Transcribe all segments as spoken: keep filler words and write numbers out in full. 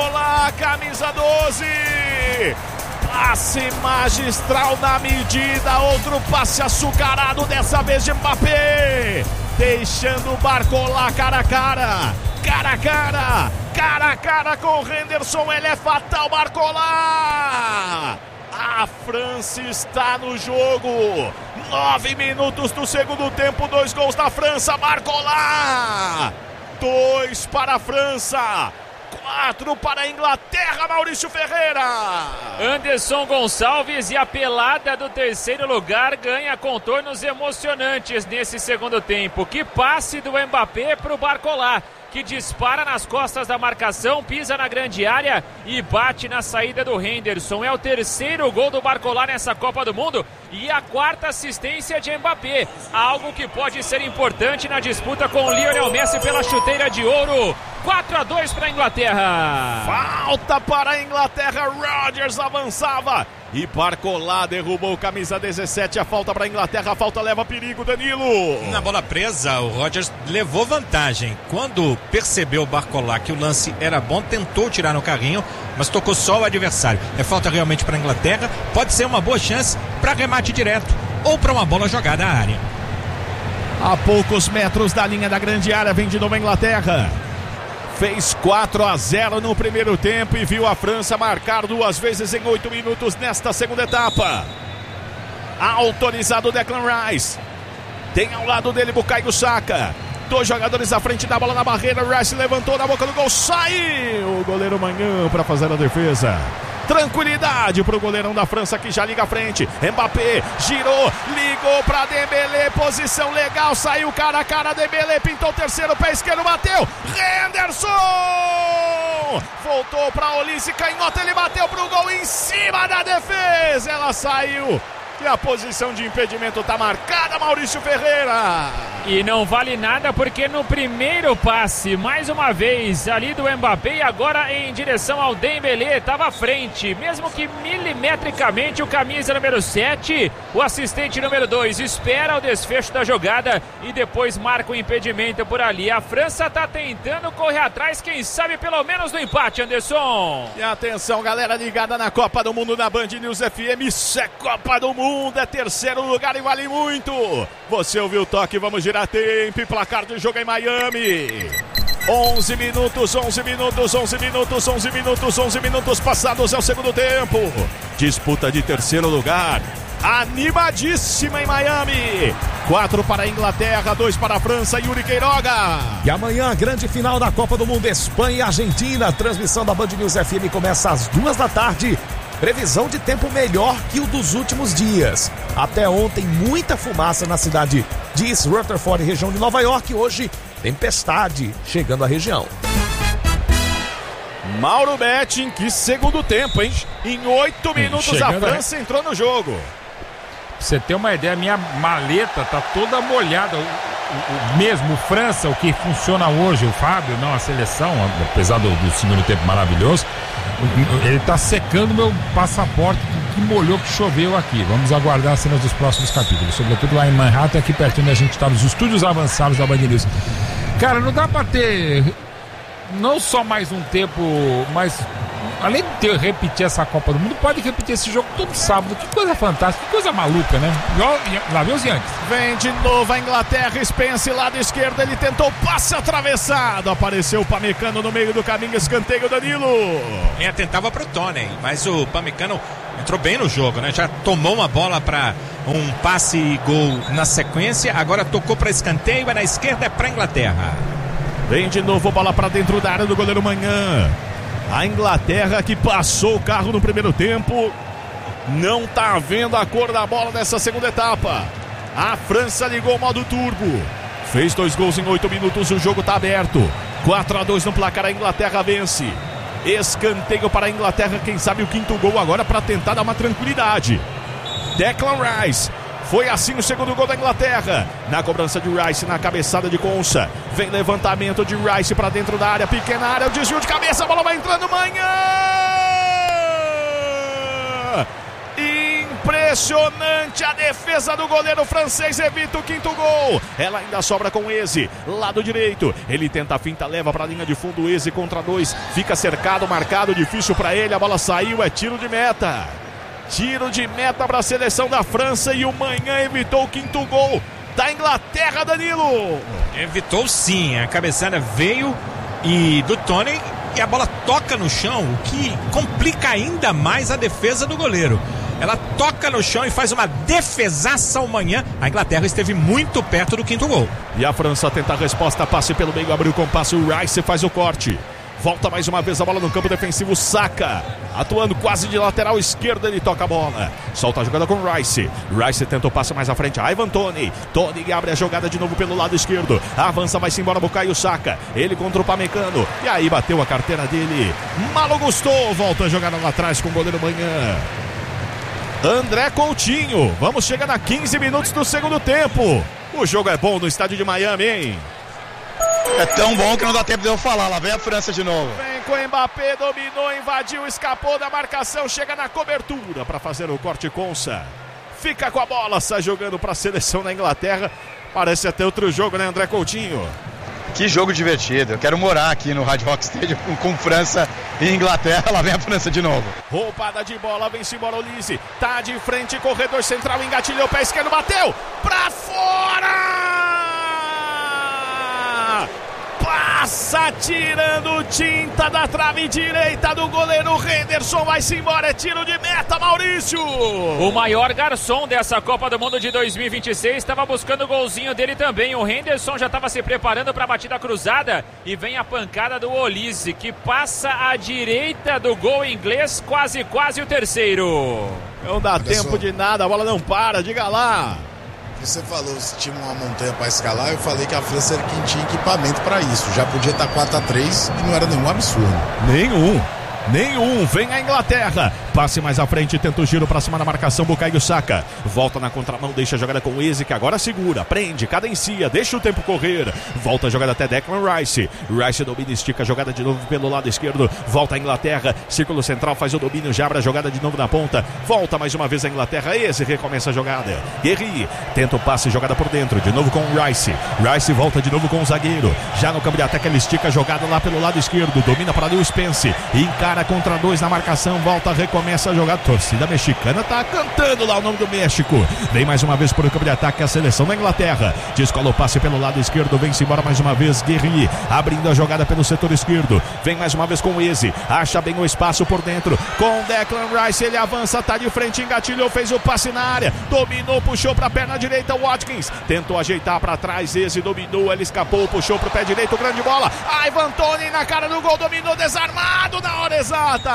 Barcola, camisa doze. Passe magistral na medida, outro passe açucarado, dessa vez de Mbappé, deixando o Barcola cara a cara, cara a cara, cara a cara com o Henderson, ele é fatal, Barcola! A França está no jogo, nove minutos do segundo tempo, dois gols da França, Barcola! Dois para a França, quatro para a Inglaterra, Maurício Ferreira. Anderson Gonçalves, e a pelada do terceiro lugar ganha contornos emocionantes nesse segundo tempo. Que passe do Mbappé para o Barcola, que dispara nas costas da marcação, pisa na grande área e bate na saída do Henderson. É o terceiro gol do Barcola nessa Copa do Mundo e a quarta assistência de Mbappé, algo que pode ser importante na disputa com o Lionel Messi pela chuteira de ouro. quatro a dois para a Inglaterra. Falta para a Inglaterra, Rodgers avançava e Barcola derrubou camisa dezessete, a falta para a Inglaterra, a falta leva perigo, Danilo. Na bola presa, o Rodgers levou vantagem. Quando percebeu o Barcola que o lance era bom, tentou tirar no carrinho, mas tocou só o adversário. É falta realmente para a Inglaterra, pode ser uma boa chance para remate direto ou para uma bola jogada à área. A poucos metros da linha da grande área, vem de novo a Inglaterra. Fez quatro a zero no primeiro tempo e viu a França marcar duas vezes em oito minutos nesta segunda etapa. Autorizado Declan Rice. Tem ao lado dele Bukayo Saka. Dois jogadores à frente da bola na barreira. Rice levantou na boca do gol. Saiu o goleiro Manhã para fazer a defesa. Tranquilidade para o goleirão da França que já liga à frente. Mbappé girou, ligou para Dembélé, posição legal, saiu cara a cara, Dembélé pintou o terceiro, pé esquerdo, bateu, Henderson! Voltou para Olise, canhota, ele bateu para o gol em cima da defesa, ela saiu. E a posição de impedimento está marcada, Maurício Ferreira. E não vale nada porque no primeiro passe, mais uma vez, ali do Mbappé e agora em direção ao Dembélé, estava à frente. Mesmo que milimetricamente o camisa número sete, o assistente número dois, espera o desfecho da jogada e depois marca o impedimento por ali. A França está tentando correr atrás, quem sabe pelo menos do empate, Anderson. E atenção, galera ligada na Copa do Mundo na Band News F M, isso é Copa do Mundo. É terceiro lugar e vale muito. Você ouviu o toque, vamos girar tempo e placar do jogo em Miami. onze minutos, onze minutos, onze minutos, onze minutos, onze minutos passados é o segundo tempo. Disputa de terceiro lugar, animadíssima em Miami. Quatro para a Inglaterra, dois para a França, Yuri Queiroga. E amanhã, grande final da Copa do Mundo, Espanha e Argentina. A transmissão da Band News F M começa às duas da tarde. Previsão de tempo melhor que o dos últimos dias. Até ontem, muita fumaça na cidade de East Rutherford, região de Nova York. Hoje, tempestade chegando à região. Mauro Betting, que segundo tempo, hein? Em oito minutos chegando a França a... entrou no jogo. Pra você ter uma ideia, minha maleta tá toda molhada. O, o, o mesmo França, o que funciona hoje, o Fábio, não a seleção, apesar do, do segundo tempo maravilhoso, ele tá secando meu passaporte que, que molhou, que choveu aqui. Vamos aguardar as cenas dos próximos capítulos, sobretudo lá em Manhattan, aqui pertinho da gente tá nos estúdios avançados da Band News. Cara, não dá pra ter não só mais um tempo, mas além de ter, repetir essa Copa do Mundo, pode repetir esse jogo todo sábado. Que coisa fantástica, que coisa maluca, né? Lá vem os Yankees. Vem de novo a Inglaterra, Spence, lado esquerdo, ele tentou passe atravessado, apareceu o Pamecano no meio do caminho, escanteio, Danilo. Quem atentava pro Tony, mas o Pamecano entrou bem no jogo, né? Já tomou uma bola para um passe e gol na sequência, agora tocou para escanteio, é na esquerda, é para Inglaterra. Vem de novo bola para dentro da área do goleiro Manhã. A Inglaterra que passou o carro no primeiro tempo não tá vendo a cor da bola nessa segunda etapa. A França ligou o modo turbo. Fez dois gols em oito minutos, o jogo tá aberto. quatro a dois no placar, a Inglaterra vence. Escanteio para a Inglaterra, quem sabe o quinto gol agora para tentar dar uma tranquilidade. Declan Rice. Foi assim o segundo gol da Inglaterra. Na cobrança de Rice, na cabeçada de Konsa. Vem levantamento de Rice para dentro da área. Pequena área, o desvio de cabeça. A bola vai entrando. Manhã! Impressionante. Impressionante a defesa do goleiro francês, evita o quinto gol. Ela ainda sobra com o Eze, lado direito. Ele tenta a finta, leva para a linha de fundo. O Eze contra dois, fica cercado, marcado, difícil para ele. A bola saiu, é tiro de meta. Tiro de meta para a seleção da França e o Manhã evitou o quinto gol da Inglaterra, Danilo. Evitou sim, a cabeçada veio e do Tony e a bola toca no chão, o que complica ainda mais a defesa do goleiro. Ela toca no chão e faz uma defesaça ao Manhã. A Inglaterra esteve muito perto do quinto gol. E a França tenta a resposta, passe pelo meio, abriu com passe, o Rice faz o corte. Volta mais uma vez a bola no campo defensivo, Saka atuando quase de lateral esquerdo, ele toca a bola, solta a jogada com Rice. Rice tenta o passe mais à frente, Ivan Toney. Toney abre a jogada de novo pelo lado esquerdo, avança, vai-se embora Bukayo Saka, ele contra o Pamecano, e aí bateu a carteira dele. Malo Gusto volta a jogada lá atrás com o goleiro Manhã. André Coutinho, vamos chegar a quinze minutos do segundo tempo. O jogo é bom no estádio de Miami, hein? É tão bom que não dá tempo de eu falar. Lá vem a França de novo. Vem com o Mbappé, dominou, invadiu, escapou da marcação, chega na cobertura para fazer o corte Consa. Fica com a bola, sai jogando para a seleção da Inglaterra. Parece até outro jogo, né, André Coutinho? Que jogo divertido. Eu quero morar aqui no Hard Rock Stadium com, com França e Inglaterra. Lá vem a França de novo. Roubada de bola, vem-se embora o Olise. Tá de frente, corredor central, engatilhou, pé esquerdo, bateu pra fora! Passa tirando tinta da trave direita do goleiro Henderson, vai-se embora, é tiro de meta, Maurício. O maior garçom dessa Copa do Mundo de dois mil e vinte e seis estava buscando o golzinho dele também. O Henderson já estava se preparando para a batida cruzada e vem a pancada do Olise, que passa à direita do gol inglês, quase quase o terceiro. Não dá tempo de nada, a bola não para, diga lá. Você falou se tinha uma montanha para escalar, eu falei que a França era quem tinha equipamento para isso. Já podia estar quatro a três e não era nenhum absurdo. Nenhum. Nenhum, vem a Inglaterra, passe mais à frente, tenta o giro pra cima da marcação, Bukayo Saka, volta na contramão, deixa a jogada com o Eze, que agora segura, prende, cadencia, deixa o tempo correr, volta a jogada até Declan Rice, Rice domina, estica a jogada de novo pelo lado esquerdo, volta a Inglaterra, círculo central, faz o domínio, já abre a jogada de novo na ponta, volta mais uma vez a Inglaterra, Eze recomeça a jogada, Guerri, tenta o passe, jogada por dentro, de novo com o Rice, Rice volta de novo com o zagueiro, já no campo de ataque ele estica a jogada lá pelo lado esquerdo, domina para Lewis Spence, encara contra dois na marcação, volta, recomeça a jogada. Torcida mexicana tá cantando lá o nome do México. Vem mais uma vez por o campo de ataque a seleção da Inglaterra. Descola o passe pelo lado esquerdo, vem-se embora mais uma vez Guerri, abrindo a jogada pelo setor esquerdo. Vem mais uma vez com o Eze, acha bem o espaço por dentro. Com Declan Rice, ele avança, tá de frente, engatilhou, fez o passe na área, dominou, puxou pra perna direita, Watkins tentou ajeitar pra trás, Eze dominou, ele escapou, puxou pro pé direito, grande bola. Ivan Toney na cara do gol, dominou, desarmado na hora exata.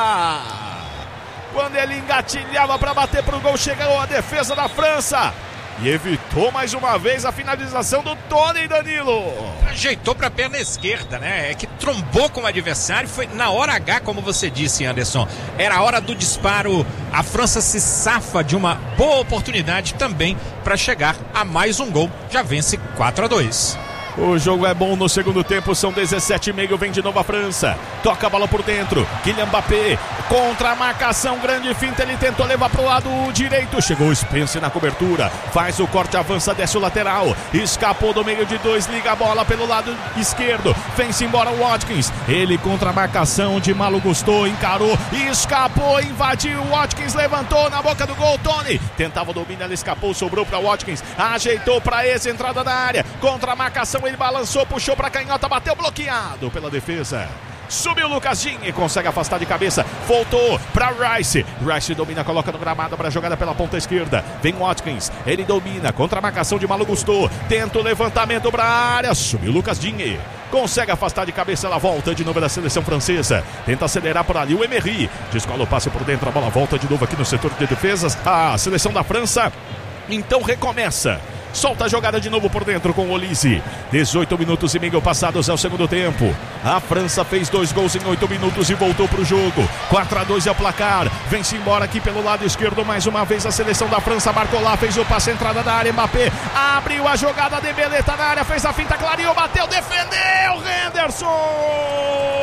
Quando ele engatilhava para bater pro gol, chegou a defesa da França e evitou mais uma vez a finalização do Toney, Danilo. Ajeitou para a perna esquerda, né? É que trombou com o adversário, foi na hora H, como você disse, Anderson. Era a hora do disparo, a França se safa de uma boa oportunidade também para chegar a mais um gol, já vence quatro a dois. O jogo é bom no segundo tempo, são dezessete e meio, vem de novo a França, toca a bola por dentro, Kylian Mbappé, contra a marcação, grande finta, ele tentou levar pro lado direito, chegou o Spence na cobertura, faz o corte, avança, desce o lateral, escapou do meio de dois, liga a bola pelo lado esquerdo, vem-se embora o Watkins, ele contra a marcação de Malo Gusto, encarou, escapou, invadiu, o Watkins levantou na boca do gol, Toney, tentava o domínio, ele escapou, sobrou para Watkins, ajeitou para esse, entrada da área, contra a marcação, ele balançou, puxou para canhota, bateu bloqueado pela defesa. Subiu o Lucas Digne, consegue afastar de cabeça, voltou para Rice, Rice domina, coloca no gramado para a jogada pela ponta esquerda, vem Watkins, ele domina, contra a marcação de Malo Gusto, tenta o levantamento para a área, subiu o Lucas Digne, consegue afastar de cabeça, ela volta de novo da seleção francesa, tenta acelerar por ali o Emery, descola o passe por dentro, a bola volta de novo aqui no setor de defesas, a seleção da França, então recomeça. Solta a jogada de novo por dentro com o Olise. dezoito minutos e meio passados ao segundo tempo. A França fez dois gols em oito minutos e voltou para o jogo. quatro a dois é o placar. Vem-se embora aqui pelo lado esquerdo. Mais uma vez a seleção da França marcou lá, fez o passe, entrada da área. Mbappé abriu a jogada, Dembélé tá na área, fez a finta, clareou, bateu, defendeu. Henderson!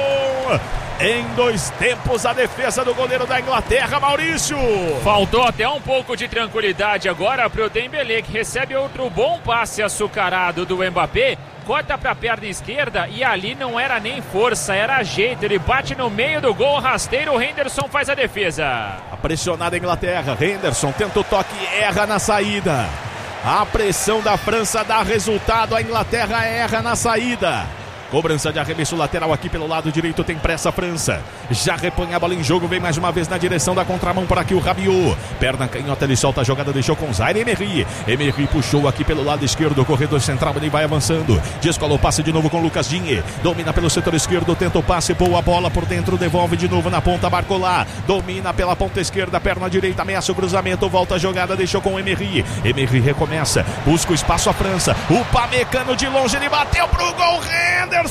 Em dois tempos, a defesa do goleiro da Inglaterra, Maurício. Faltou até um pouco de tranquilidade agora para o Dembélé, que recebe outro bom passe açucarado do Mbappé. Corta para a perna esquerda e ali não era nem força, era jeito. Ele bate no meio do gol, rasteiro. O Henderson faz a defesa. A pressionada Inglaterra. Henderson tenta o toque e erra na saída. A pressão da França dá resultado. A Inglaterra erra na saída. Cobrança de arremesso lateral aqui pelo lado direito, tem pressa a França. Já repõe a bola em jogo, vem mais uma vez na direção da contramão por aqui o Rabiot. Perna canhota, ele solta a jogada, deixou com Zaire Emery. Emery puxou aqui pelo lado esquerdo, corredor central, ele vai avançando. Descola o passe de novo com Lucas Digne. Domina pelo setor esquerdo, tenta o passe, boa a bola por dentro, devolve de novo na ponta, Barcola. Domina pela ponta esquerda, perna direita, ameaça o cruzamento, volta a jogada, deixou com Emery. Emery recomeça, busca o espaço a França. O Pamecano de longe, ele bateu pro gol, Henderson.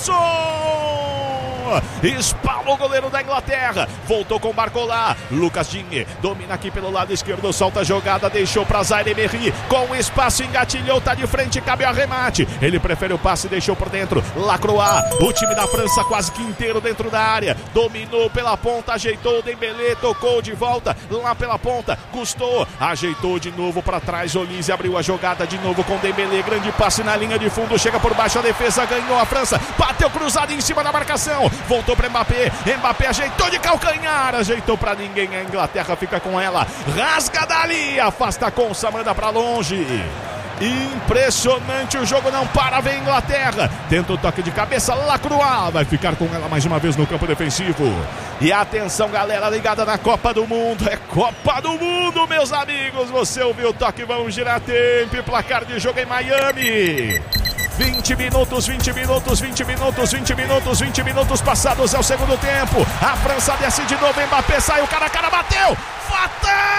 Espalma o goleiro da Inglaterra. Voltou com Barcola. Lucas Digne domina aqui pelo lado esquerdo, solta a jogada, deixou para Zaire Emery. Com espaço, engatilhou, tá de frente, cabe o arremate. Ele prefere o passe, deixou por dentro. Lacroix, o time da França quase que inteiro dentro da área. Dominou pela ponta, ajeitou o Dembélé, tocou de volta lá pela ponta. Custou, ajeitou de novo para trás. Olise abriu a jogada de novo com Dembélé. Grande passe na linha de fundo, chega por baixo a defesa, ganhou a França. Bateu cruzado em cima da marcação. Voltou para Mbappé. Mbappé ajeitou de calcanhar. Ajeitou para ninguém. A Inglaterra fica com ela. Rasga dali. Afasta a Consa. Manda para longe. Impressionante. O jogo não para. Vem Inglaterra. Tenta o toque de cabeça. Lacroix vai ficar com ela mais uma vez no campo defensivo. E atenção, galera ligada na Copa do Mundo. É Copa do Mundo, meus amigos. Você ouviu o toque. Vamos girar tempo. Placar de jogo em Miami. vinte minutos, vinte minutos, vinte minutos, vinte minutos, vinte minutos passados é o segundo tempo. A França desce de novo, Mbappé sai, o cara a cara bateu. Fatal!